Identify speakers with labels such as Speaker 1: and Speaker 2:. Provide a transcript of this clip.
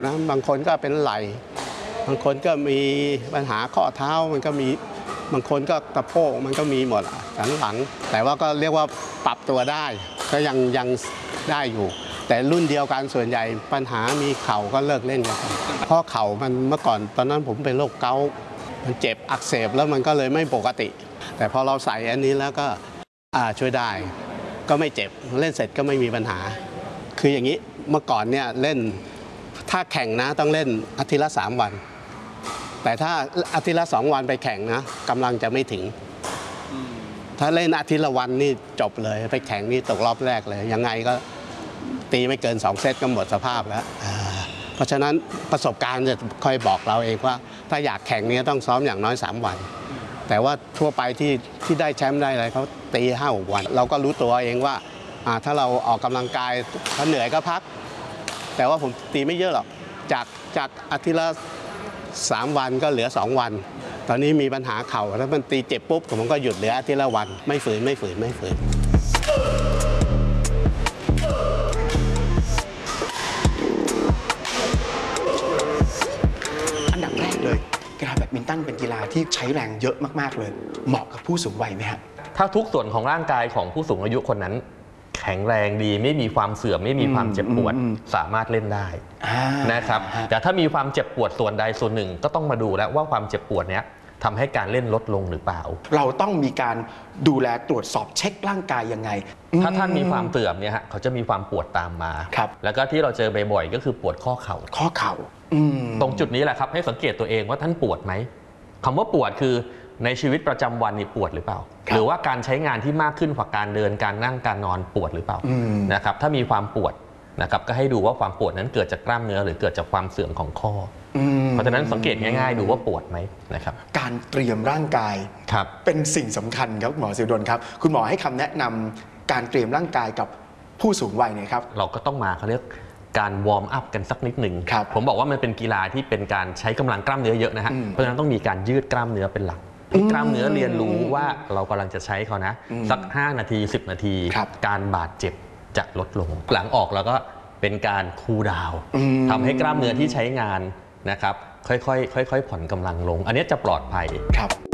Speaker 1: นะบางคนก็เป็นไหล่บางคนก็มีปัญหาข้อเท้ามันก็มีบางคนก็สะโพกมันก็มีหมดสันหลังแต่ว่าก็เรียกว่าปรับตัวได้ก็ยังได้อยู่แต่รุ่นเดียวกันส่วนใหญ่ปัญหามีเข่าก็เลิกเล่นกันเพราะเข่ามันเมื่อก่อนตอนนั้นผมเป็นโรคเกาต์มันเจ็บอักเสบแล้วมันก็เลยไม่ปกติแต่พอเราใส่อันนี้แล้วก็ช่วยได้ก็ไม่เจ็บเล่นเสร็จก็ไม่มีปัญหาคืออย่างนี้เมื่อก่อนเนี่ยเล่นถ้าแข่งนะต้องเล่นอาทิตย์ละ3 วันแต่ถ้าอาทิตย์ละ2 วันไปแข่งนะกำลังจะไม่ถึงถ้าเล่นอาทิตย์ละวันนี่จบเลยไปแข่งนี่ตกรอบแรกเลยยังไงก็ตีไม่เกิน2 เซตก็หมดสภาพแล้วเพราะฉะนั้นประสบการณ์จะค่อยบอกเราเองว่าถ้าอยากแข่งนี้ต้องซ้อมอย่างน้อย3 วันแต่ว่าทั่วไปที่ได้แชมป์ได้อะไรเขาตี5-6 วันเราก็รู้ตัวเองว่าถ้าเราออกกำลังกายถ้าเหนื่อยก็พักแต่ว่าผมตีไม่เยอะหรอกจากอาทิตย์ละ3 วันก็เหลือ2 วันตอนนี้มีปัญหาเข่าแล้วมันตีเจ็บปุ๊บผมก็หยุดเหลืออาทิตย์ละวันไม่ฝืน
Speaker 2: อันดับแรกเลยกีฬาแบดมินตันเป็นกีฬาที่ใช้แรงเยอะมากๆเลยเหมาะกับผู้สูงวัยไหมฮะ
Speaker 3: ถ้าทุกส่วนของร่างกายของผู้สูงอายุคนนั้นแข็งแรงดีไม่มีความเสื่อมไม่มีความเจ็บปวดสามารถเล่นได้นะครับแต่ถ้ามีความเจ็บปวดส่วนใดส่วนหนึ่งก็ต้องมาดูแล้วว่าความเจ็บปวดเนี้ยทำให้การเล่นลดลงหรือเปล่า
Speaker 2: เราต้องมีการดูแลตรวจสอบเช็คร่างกายยังไง
Speaker 3: ถ้าท่านมีความเสื่อมเนี่ยฮะเขาจะมีความปวดตามมาแล้วก็ที่เราเจอบ่อยๆก็คือปวดข้อเข่าตรงจุดนี้แหละครับให้สังเกตตัวเองว่าท่านปวดไหมคำว่าปวดคือในชีวิตประจำวันนี่ปวดหรือเปล่าหรือว่าการใช้งานที่มากขึ้นกว่าการเดินการนั่งการนอนปวดหรือเปล่านะครับถ้ามีความปวดนะครับก็ให้ดูว่าความปวดนั้นเกิดจากกล้ามเนื้อหรือเกิดจากความเสื่อมของข้อเพราะฉะนั้นสังเกตง่ายๆดูว่าปวดไหมนะครับ
Speaker 2: การเตรียมร่างกายเป็นสิ่งสำคัญครับหมอศิวดลครับคุณหมอให้คำแนะนำการเตรียมร่างกายกับผู้สูงวัยเนี่ยครับ
Speaker 3: เราก็ต้องมาเขาเรียกการวอร์มอัพกันสักนิดหนึ่งผมบอกว่ามันเป็นกีฬาที่เป็นการใช้กำลังกล้ามเนื้อเยอะนะฮะเพราะฉะนั้นต้องมีการยืดกล้ามเนื้อเป็นหลักกล้ามเนื้อเรียนรู้ว่าเรากำลังจะใช้เขานะสัก5 นาที10 นาทีการบาดเจ็บจะลดลงหลังออกแล้วก็เป็นการคูลดาวน์ทำให้กล้ามเนื้อที่ใช้งานนะครับค่อยๆผ่อนกำลังลงอันนี้จะปลอดภัย